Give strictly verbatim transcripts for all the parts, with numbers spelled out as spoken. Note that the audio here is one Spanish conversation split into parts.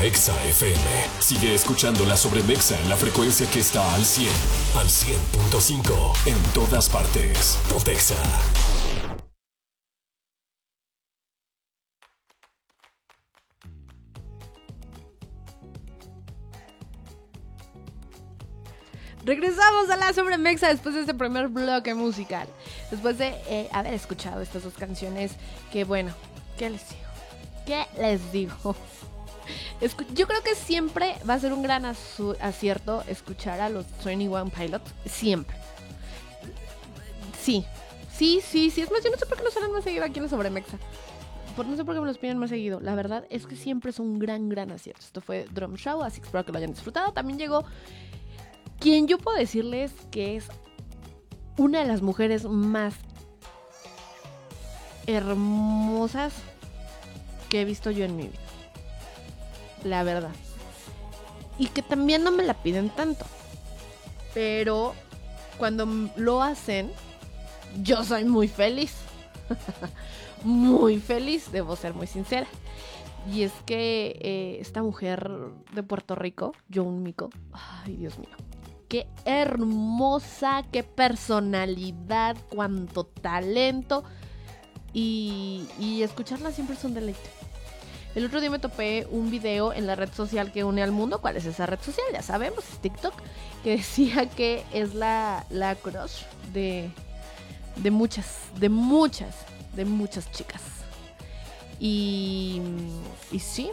Exa F M. Sigue escuchando la Sobremexa en la frecuencia que está al cien, al cien punto cinco, en todas partes. Pontexa. Regresamos a la Sobremexa después de este primer bloque musical. Después de eh, haber escuchado estas dos canciones que, bueno, ¿qué les digo? ¿Qué les digo? Escu- Yo creo que siempre va a ser un gran asu- acierto escuchar a los veintiuno Pilots. Siempre. Sí. Sí, sí, sí. Es más, yo no sé por qué nos salen más seguido aquí en la Sobremexa. Por, no sé por qué me los piden más seguido. La verdad es que siempre es un gran, gran acierto. Esto fue Drum Show, así que espero que lo hayan disfrutado. También llegó quien yo puedo decirles que es una de las mujeres más hermosas que he visto yo en mi vida. La verdad. Y que también no me la piden tanto. Pero cuando lo hacen, yo soy muy feliz. Muy feliz, debo ser muy sincera. Y es que eh, esta mujer de Puerto Rico, Joan Mico, ay Dios mío, qué hermosa, qué personalidad, cuánto talento. Y, y escucharla siempre es un deleite. El otro día me topé un video en la red social que une al mundo. ¿Cuál es esa red social? Ya sabemos, es TikTok. Que decía que es la, la crush de, de muchas, de muchas, de muchas chicas. Y, y sí.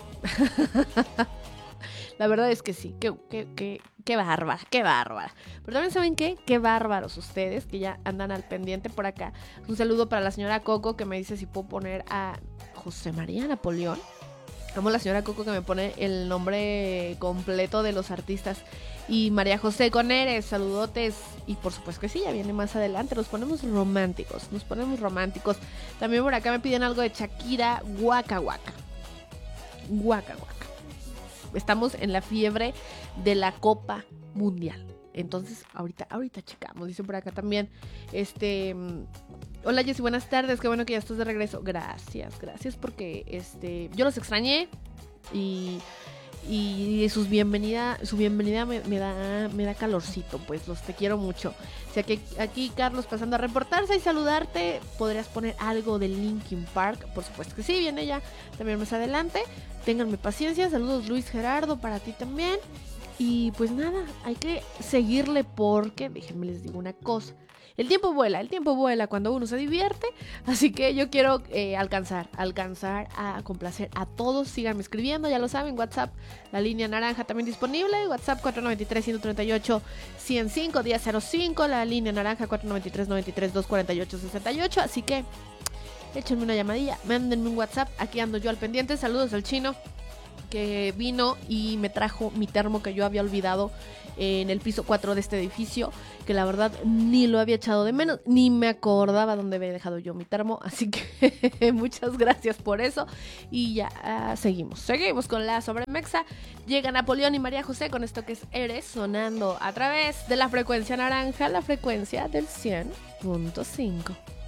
La verdad es que sí, qué, qué, qué, qué bárbara, qué bárbara. Pero también saben qué, qué bárbaros ustedes que ya andan al pendiente por acá. Un saludo para la señora Coco que me dice si puedo poner a José María Napoleón. Amo la señora Coco que me pone el nombre completo de los artistas. Y María José Coneres, saludotes. Y por supuesto que sí, ya viene más adelante. Nos ponemos románticos, nos ponemos románticos. También por acá me piden algo de Shakira, Waka Waka. Waka Waka. Estamos en la fiebre de la Copa Mundial. Entonces, ahorita, ahorita checamos. Dicen por acá también, este... Hola Jessy, buenas tardes. Qué bueno que ya estás de regreso. Gracias, gracias porque este, yo los extrañé. Y... Y sus bienvenida, su bienvenida me, me da me da calorcito, pues los te quiero mucho. O sea que aquí Carlos pasando a reportarse y saludarte, podrías poner algo de Linkin Park, por supuesto que sí, viene ya también más adelante. Ténganme paciencia, saludos Luis Gerardo para ti también. Y pues nada, hay que seguirle porque, déjenme les digo una cosa. El tiempo vuela, el tiempo vuela cuando uno se divierte, así que yo quiero eh, alcanzar, alcanzar a complacer a todos. Síganme escribiendo, ya lo saben, WhatsApp, la línea naranja también disponible, WhatsApp cuatro nueve tres, uno tres ocho, uno cero cinco, uno cero cinco, la línea naranja cuatro nueve tres, nueve tres, dos cuatro ocho, seis ocho, así que échenme una llamadilla, mándenme un WhatsApp, aquí ando yo al pendiente. Saludos al chino que vino y me trajo mi termo que yo había olvidado en el piso cuatro de este edificio, que la verdad ni lo había echado de menos, ni me acordaba dónde había dejado yo mi termo, así que muchas gracias por eso. Y ya uh, seguimos, seguimos con la Sobremexa. Llega Napoleón y María José con esto que es Eres, sonando a través de la frecuencia naranja, la frecuencia del cien punto cinco.